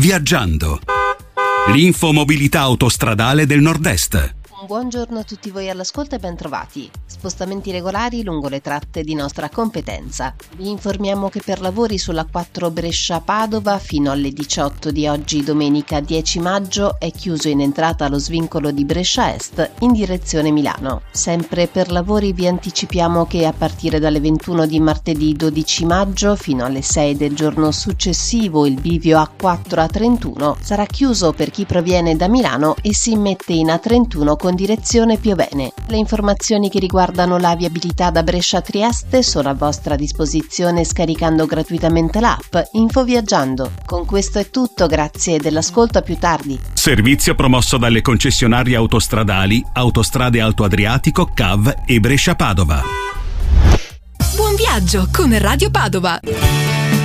Viaggiando. L'infomobilità autostradale del Nord-Est. Buongiorno a tutti voi all'ascolto e ben trovati. Spostamenti regolari lungo le tratte di nostra competenza. Vi informiamo che per lavori sulla 4 Brescia-Padova fino alle 18 di oggi domenica 10 maggio è chiuso in entrata lo svincolo di Brescia Est in direzione Milano. Sempre per lavori vi anticipiamo che a partire dalle 21 di martedì 12 maggio fino alle 6 del giorno successivo il bivio A4 A31 sarà chiuso per chi proviene da Milano e si immette in A31 con direzione Piovene. Le informazioni che riguardano la viabilità da Brescia a Trieste sono a vostra disposizione scaricando gratuitamente l'app Infoviaggiando. Con questo è tutto, grazie dell'ascolto, a più tardi. Servizio promosso dalle concessionarie autostradali Autostrade Alto Adriatico, CAV e Brescia Padova. Buon viaggio con Radio Padova!